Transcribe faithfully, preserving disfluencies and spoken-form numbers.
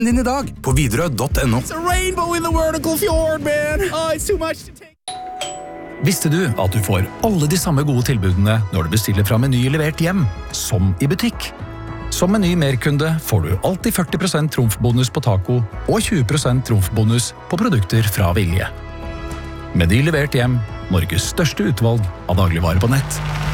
din I dag på Widerøe punktum no. It's a rainbow in the vertical fjord, man. Oh, it's too much to take. Visste du at du får alle de samme gode tilbudene når du bestiller fra Meny levert hjem, som I butikk? Som Meny merkunde får du alltid førti prosent trumfbonus på taco og tjue prosent trumfbonus på produkter fra Vilje. Meny levert hjem, Norges største utvalg av dagligvarer på nett.